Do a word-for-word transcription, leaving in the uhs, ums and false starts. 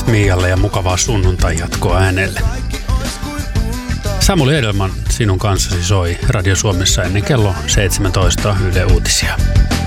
Mialle ja mukavaa sunnuntai-jatkoa äänelle. Samuli Edelman sinun kanssasi soi Radio Suomessa ennen kello seitsemäntoista Yle Uutisia.